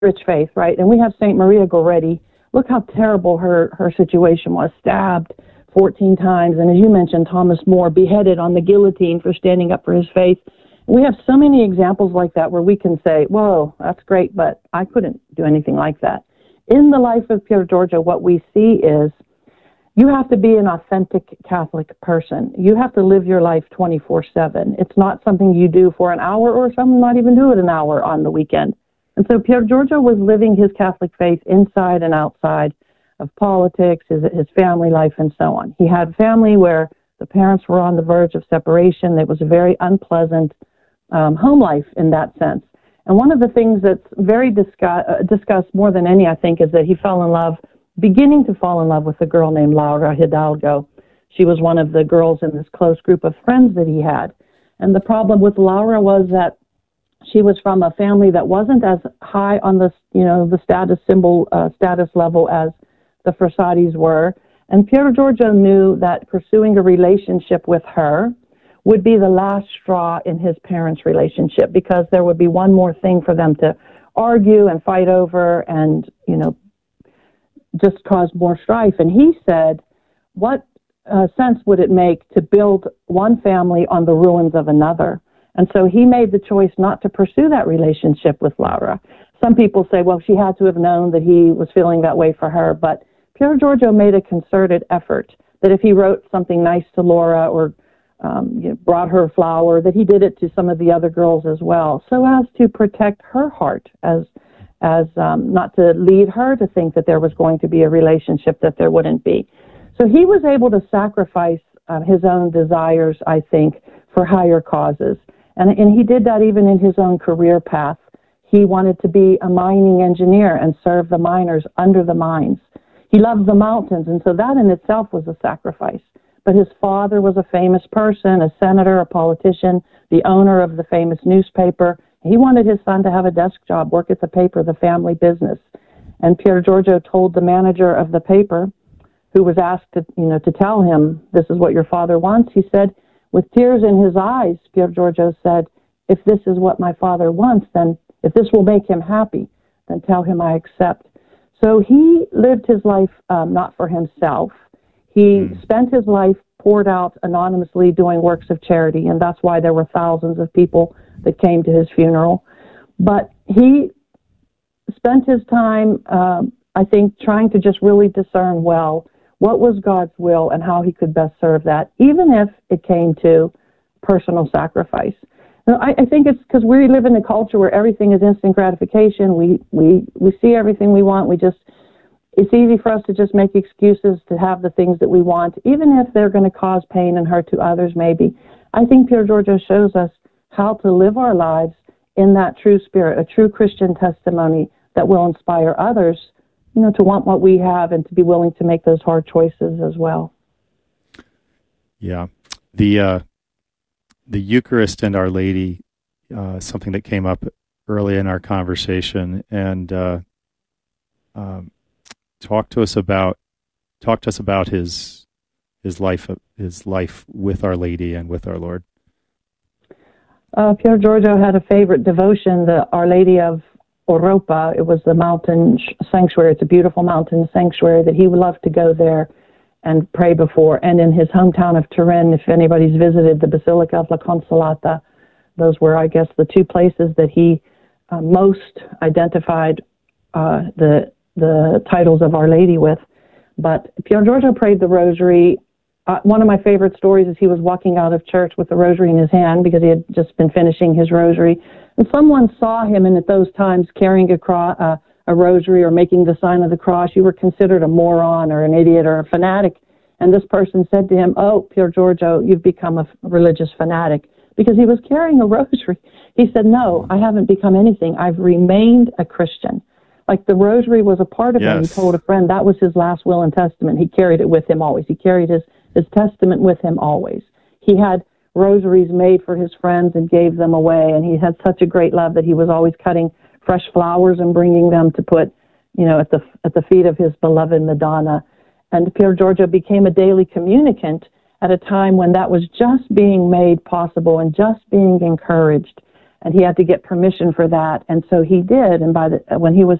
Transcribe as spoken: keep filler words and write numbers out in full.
rich faith, right? And we have Saint Maria Goretti. Look how terrible her, her situation was, stabbed fourteen times. And as you mentioned, Thomas More beheaded on the guillotine for standing up for his faith. We have so many examples like that where we can say, whoa, that's great, but I couldn't do anything like that. In the life of Pier Giorgio, what we see is you have to be an authentic Catholic person. You have to live your life twenty-four seven. It's not something you do for an hour, or some not even do it an hour on the weekend. And so Pier Giorgio was living his Catholic faith inside and outside of politics, his, his family life, and so on. He had family where the parents were on the verge of separation. It was a very unpleasant um, home life in that sense. And one of the things that's very discuss, uh, discussed more than any, I think, is that he fell in love, beginning to fall in love with a girl named Laura Hidalgo. She was one of the girls in this close group of friends that he had. And the problem with Laura was that she was from a family that wasn't as high on the, you know, the status symbol, uh, status level as the Frassatis were. And Pier Giorgio knew that pursuing a relationship with her would be the last straw in his parents' relationship, because there would be one more thing for them to argue and fight over and, you know, just cause more strife. And he said, what uh, sense would it make to build one family on the ruins of another? And so he made the choice not to pursue that relationship with Laura. Some people say, well, she had to have known that he was feeling that way for her, but Pier Giorgio made a concerted effort that if he wrote something nice to Laura or um, you know, brought her a flower, that he did it to some of the other girls as well, so as to protect her heart, as as um, not to lead her to think that there was going to be a relationship that there wouldn't be. So he was able to sacrifice uh, his own desires, I think, for higher causes. And, and he did that even in his own career path. He wanted to be a mining engineer and serve the miners under the mines. He loved the mountains, and so that in itself was a sacrifice. But his father was a famous person, a senator, a politician, the owner of the famous newspaper. He wanted his son to have a desk job, work at the paper, the family business. And Pier Giorgio told the manager of the paper, who was asked to, you know, to tell him, this is what your father wants. He said, with tears in his eyes, Pier Giorgio said, if this is what my father wants, then if this will make him happy, then tell him I accept. So he lived his life um, not for himself. He mm. spent his life poured out anonymously doing works of charity, and that's why there were thousands of people that came to his funeral. But he spent his time, um, I think, trying to just really discern well what was God's will and how he could best serve that, even if it came to personal sacrifice. Now, I, I think it's because we live in a culture where everything is instant gratification. We, we, we see everything we want. We just, it's easy for us to just make excuses to have the things that we want, even if they're going to cause pain and hurt to others, maybe. I think Pier Giorgio shows us how to live our lives in that true spirit, a true Christian testimony that will inspire others, you know, to want what we have and to be willing to make those hard choices as well. Yeah. The, uh, the Eucharist and Our Lady, uh, something that came up early in our conversation, and, uh, um, talk to us about, talk to us about his, his life, his life with Our Lady and with our Lord. Uh, Pier Giorgio had a favorite devotion, the Our Lady of Oropa. It was the mountain sanctuary. It's a beautiful mountain sanctuary that he would love to go there and pray before. And in his hometown of Turin, if anybody's visited the Basilica of La Consolata, those were, I guess, the two places that he uh, most identified uh, the the titles of Our Lady with. But Pier Giorgio prayed the rosary. Uh, one of my favorite stories is he was walking out of church with the rosary in his hand because he had just been finishing his rosary. And someone saw him, and at those times, carrying a, cro- uh, a rosary or making the sign of the cross, you were considered a moron or an idiot or a fanatic. And this person said to him, oh, Pier Giorgio, you've become a religious fanatic, because he was carrying a rosary. He said, no, I haven't become anything. I've remained a Christian. Like the rosary was a part of yes. him. He told a friend that was his last will and testament. He carried it with him always. He carried his, his testament with him always. He had rosaries made for his friends and gave them away, and he had such a great love that he was always cutting fresh flowers and bringing them to put, you know, at the at the feet of his beloved Madonna. And Pier Giorgio became a daily communicant at a time when that was just being made possible and just being encouraged. and he had to get permission for that, and so he did. And by the when he was